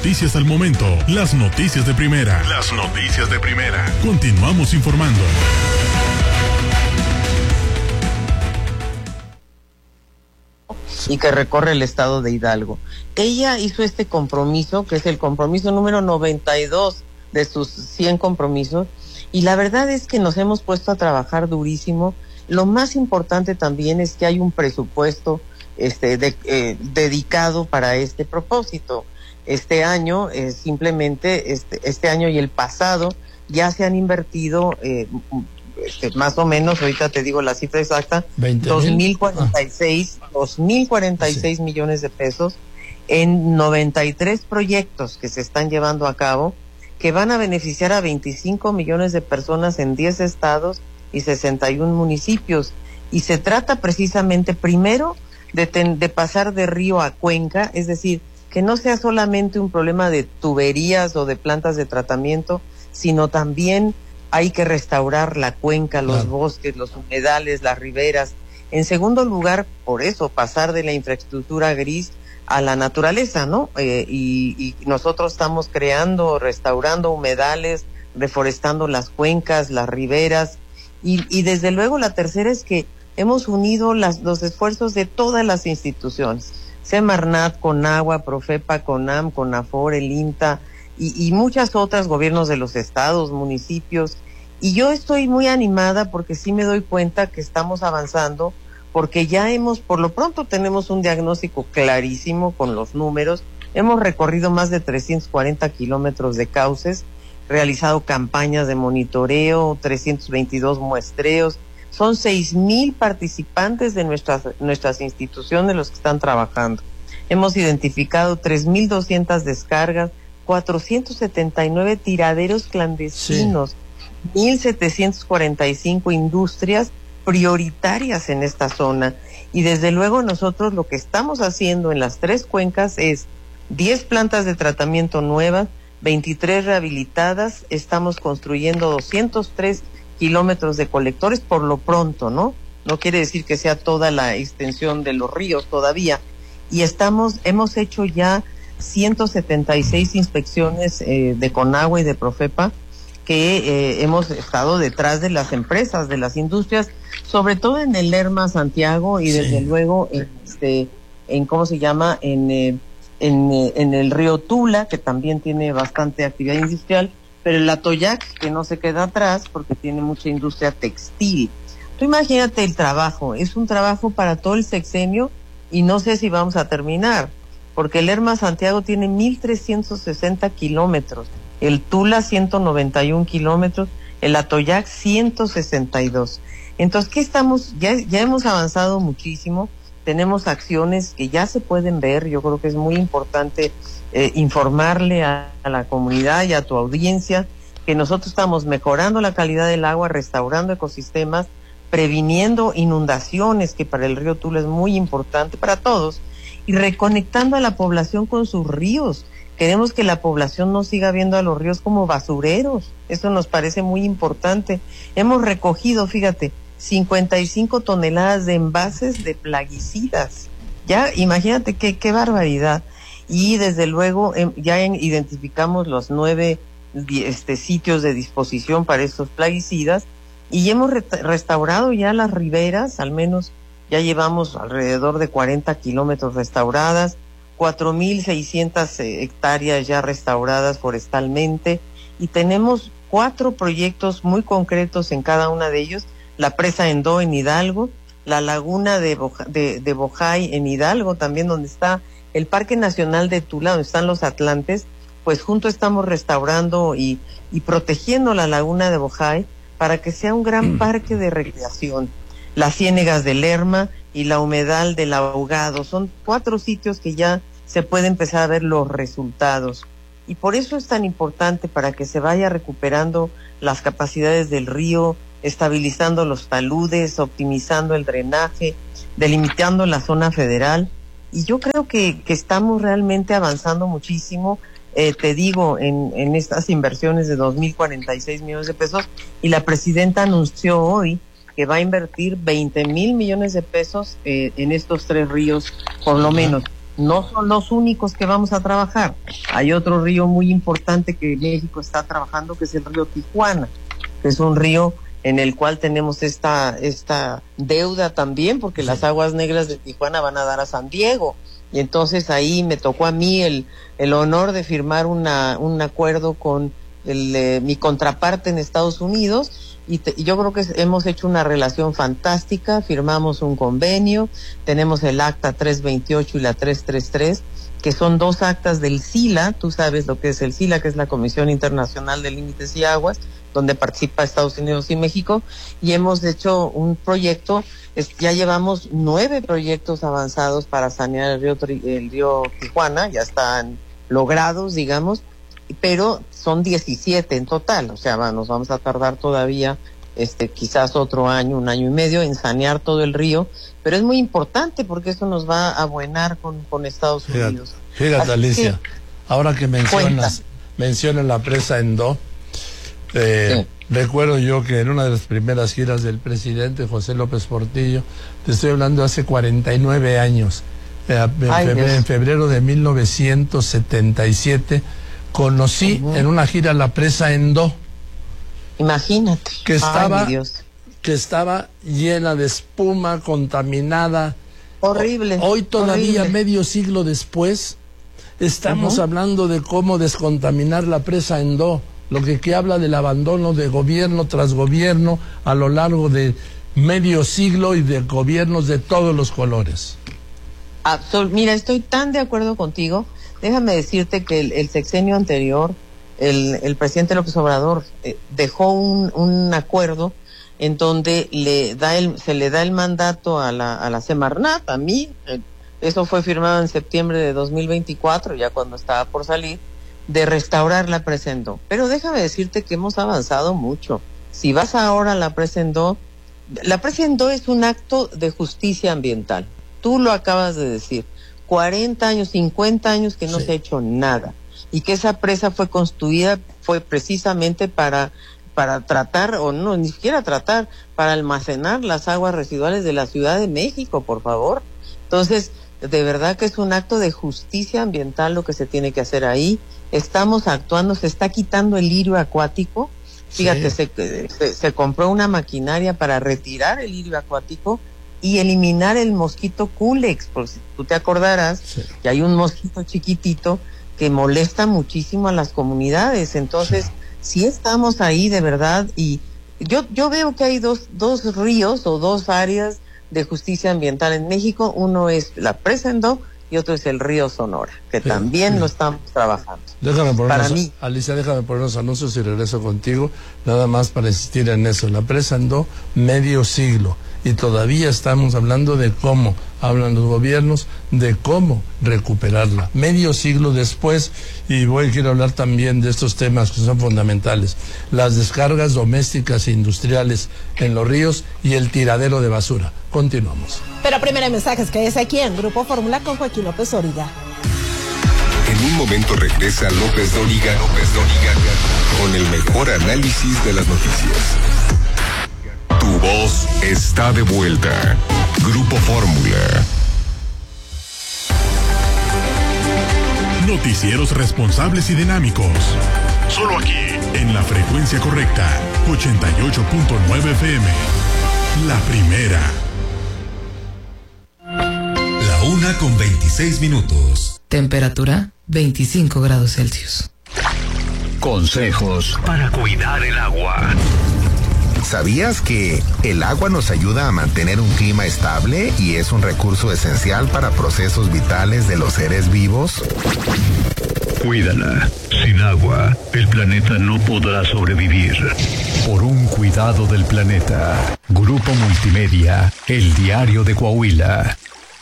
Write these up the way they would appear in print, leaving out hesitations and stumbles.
noticias al momento, las noticias de primera. Continuamos informando. Y que recorre el estado de Hidalgo. Ella hizo este compromiso, que es el compromiso número 92 de sus 100 compromisos, y la verdad es que nos hemos puesto a trabajar durísimo. Lo más importante también es que hay un presupuesto dedicado para este propósito. Este año, simplemente, este año y el pasado, ya se han invertido más o menos, ahorita te digo la cifra exacta, 2,046 millones de pesos en 93 proyectos que se están llevando a cabo, que van a beneficiar a 25 millones de personas en 10 estados y 61 municipios. Y se trata precisamente, primero, de pasar de río a cuenca, es decir, que no sea solamente un problema de tuberías o de plantas de tratamiento, sino también hay que restaurar la cuenca, los bosques, los humedales, las riberas. En segundo lugar, por eso, pasar de la infraestructura gris a la naturaleza, ¿no? Y nosotros estamos creando, restaurando humedales, reforestando las cuencas, las riberas. Y desde luego la tercera es que hemos unido los esfuerzos de todas las instituciones. Semarnat, Conagua, Profepa, Conam, Conafor, el INTA y muchas otras, gobiernos de los estados, municipios. Y yo estoy muy animada porque sí me doy cuenta que estamos avanzando, porque ya por lo pronto tenemos un diagnóstico clarísimo con los números. Hemos recorrido más de 340 kilómetros de cauces, realizado campañas de monitoreo, 322 muestreos. Son 6,000 participantes de nuestras instituciones los que están trabajando. Hemos identificado 3,200 descargas, 479 tiraderos clandestinos, 1,745 industrias prioritarias en esta zona. Y desde luego nosotros lo que estamos haciendo en las 3 cuencas es 10 plantas de tratamiento nuevas, 23 rehabilitadas, estamos construyendo 203 kilómetros de colectores por lo pronto, ¿no? No quiere decir que sea toda la extensión de los ríos todavía. Y hemos hecho ya 176 inspecciones de Conagua y de Profepa, que hemos estado detrás de las empresas, de las industrias, sobre todo en el Lerma Santiago y desde luego en ¿cómo se llama? En el río Tula, que también tiene bastante actividad industrial, pero el Atoyac, que no se queda atrás porque tiene mucha industria textil. Tú imagínate el trabajo, es un trabajo para todo el sexenio y no sé si vamos a terminar, porque el Lerma Santiago tiene 1,360 kilómetros, el Tula 191 kilómetros, el Atoyac 162. Entonces, ¿qué estamos? Ya hemos avanzado muchísimo, tenemos acciones que ya se pueden ver. Yo creo que es muy importante informarle a la comunidad y a tu audiencia que nosotros estamos mejorando la calidad del agua, restaurando ecosistemas, previniendo inundaciones, que para el río Tula es muy importante para todos, y reconectando a la población con sus ríos. Queremos que la población no siga viendo a los ríos como basureros. Eso nos parece muy importante. Hemos recogido, fíjate, 55 toneladas de envases de plaguicidas. Ya, imagínate qué barbaridad. Y desde luego ya identificamos los 9 sitios de disposición para estos plaguicidas y hemos restaurado ya las riberas, al menos ya llevamos alrededor de 40 kilómetros restauradas, 4,600 hectáreas ya restauradas forestalmente, y tenemos 4 proyectos muy concretos en cada una de ellos: la presa Endó en Hidalgo, la laguna de Bojay en Hidalgo, también donde está el Parque Nacional de Tula, donde están los atlantes. Pues juntos estamos restaurando y protegiendo la laguna de Bojay para que sea un gran parque de recreación. Las ciénegas del Lerma y la humedal del Ahogado son 4 sitios que ya se puede empezar a ver los resultados. Y por eso es tan importante, para que se vaya recuperando las capacidades del río, estabilizando los taludes, optimizando el drenaje, delimitando la zona federal. Y yo creo que estamos realmente avanzando muchísimo, te digo, en estas inversiones de 2,046 millones de pesos, y la presidenta anunció hoy que va a invertir 20,000 millones de pesos en estos 3 ríos, por lo menos. no son los únicos que vamos a trabajar. Hay otro río muy importante que México está trabajando, que es el río Tijuana, que es un río en el cual tenemos esta deuda también, porque las aguas negras de Tijuana van a dar a San Diego. Y entonces ahí me tocó a mí el honor de firmar un acuerdo con mi contraparte en Estados Unidos, y yo creo que hemos hecho una relación fantástica. Firmamos un convenio, tenemos el acta 328 y la 333, que son dos actas del SILA. Tú sabes lo que es el SILA, que es la Comisión Internacional de Límites y Aguas, donde participa Estados Unidos y México, y hemos hecho un proyecto, ya llevamos 9 proyectos avanzados para sanear el río Tijuana, ya están logrados, digamos, pero son 17 en total, o sea, nos vamos a tardar todavía quizás otro año, un año y medio en sanear todo el río, pero es muy importante porque eso nos va a abuenar con Estados Unidos. Fíjate, Alicia, ahora que mencionas la presa Endó, sí. Recuerdo yo que en una de las primeras giras del presidente José López Portillo, te estoy hablando hace 49 años, en febrero de 1977, conocí en una gira la presa Endó. Imagínate. Que estaba llena de espuma, contaminada. Horrible. Hoy todavía, horrible. Medio siglo después, estamos hablando de cómo descontaminar la presa Endó, lo que habla del abandono de gobierno tras gobierno a lo largo de medio siglo y de gobiernos de todos los colores. Mira, estoy tan de acuerdo contigo. Déjame decirte que el sexenio anterior, el presidente López Obrador dejó un acuerdo en donde se le da el mandato a la Semarnat, a mí, eso fue firmado en septiembre de 2024, ya cuando estaba por salir, de restaurar la presa Endó. Pero déjame decirte que hemos avanzado mucho. Si vas ahora a la presa Endó es un acto de justicia ambiental. Tú lo acabas de decir. 40 años, 50 años que no se ha hecho nada. Y que esa presa fue construida, fue precisamente para tratar, o no, ni siquiera tratar, para almacenar las aguas residuales de la Ciudad de México, por favor. Entonces, de verdad que es un acto de justicia ambiental lo que se tiene que hacer ahí. Estamos actuando, se está quitando el lirio acuático. Fíjate, se compró una maquinaria para retirar el lirio acuático y eliminar el mosquito Culex, porque si tú te acordarás, que hay un mosquito chiquitito que molesta muchísimo a las comunidades. Entonces, sí estamos ahí de verdad, y yo veo que hay dos ríos o dos áreas de justicia ambiental en México. Uno es la presa Endó y otro es el río Sonora, que también lo estamos trabajando. Alicia, déjame poner unos anuncios y regreso contigo, nada más para insistir en eso. La presa Endó, medio siglo, y todavía estamos hablando de cómo hablan los gobiernos, de cómo recuperarla. Medio siglo después, y quiero hablar también de estos temas que son fundamentales: las descargas domésticas e industriales en los ríos y el tiradero de basura. Continuamos. Pero primero hay mensajes, que es aquí en Grupo Fórmula con Joaquín López Dóriga. En un momento regresa López Dóriga con el mejor análisis de las noticias. Tu voz está de vuelta. Grupo Fórmula. Noticieros responsables y dinámicos. Solo aquí, en la frecuencia correcta, 88.9 FM. La primera. 1:26. Temperatura 25 grados Celsius. Consejos para cuidar el agua. ¿Sabías que el agua nos ayuda a mantener un clima estable y es un recurso esencial para procesos vitales de los seres vivos? Cuídala. Sin agua, el planeta no podrá sobrevivir. Por un cuidado del planeta. Grupo Multimedia, El Diario de Coahuila.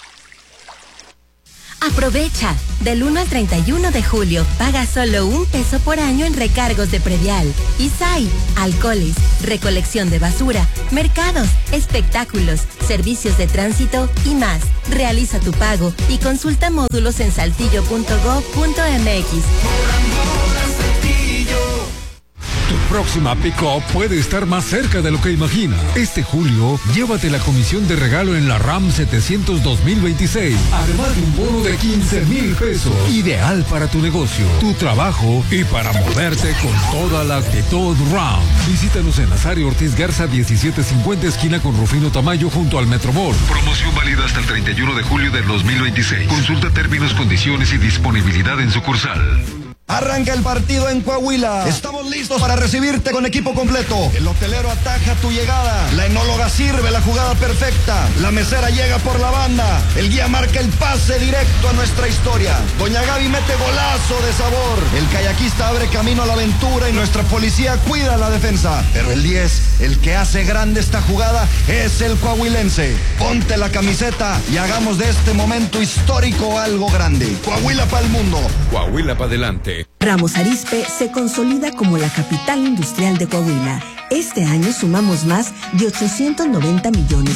Aprovecha. Del 1 al 31 de julio, paga solo $1 por año en recargos de predial, ISAI, alcoholes, recolección de basura, mercados, espectáculos, servicios de tránsito y más. Realiza tu pago y consulta módulos en saltillo.gov.mx. Tu próxima pick-up puede estar más cerca de lo que imagina. Este julio, llévate la comisión de regalo en la RAM 700 2026. Además de un bono de 15,000 pesos. Ideal para tu negocio, tu trabajo y para moverte con toda la actitud RAM. Visítanos en Nazario Ortiz Garza 1750, esquina con Rufino Tamayo, junto al Metromall. Promoción válida hasta el 31 de julio del 2026. Consulta términos, condiciones y disponibilidad en sucursal. Arranca el partido en Coahuila. Estamos listos para recibirte con equipo completo. El hotelero ataja tu llegada. La enóloga sirve la jugada perfecta. La mesera llega por la banda. El guía marca el pase directo a nuestra historia. Doña Gaby mete golazo de sabor. El kayakista abre camino a la aventura y nuestra policía cuida la defensa. Pero el 10, el que hace grande esta jugada, es el coahuilense. Ponte la camiseta y hagamos de este momento histórico algo grande. Coahuila para el mundo. Coahuila para adelante. Ramos Arizpe se consolida como la capital industrial de Coahuila. Este año sumamos más de 890 millones